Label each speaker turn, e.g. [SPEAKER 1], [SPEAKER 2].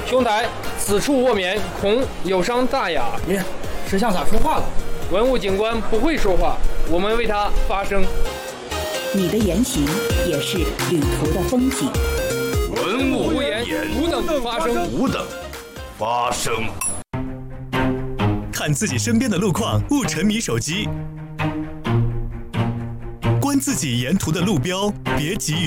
[SPEAKER 1] 兄台，此处卧眠，恐有伤大雅。
[SPEAKER 2] 耶，石像咋说话了？
[SPEAKER 1] 文物警官不会说话，我们为他发声。
[SPEAKER 3] 你的言行也是旅途的风景。
[SPEAKER 1] 文物不言，吾等发声。
[SPEAKER 4] 吾等发声。
[SPEAKER 5] 看自己身边的路况，勿沉迷手机。观自己沿途的路标，别急于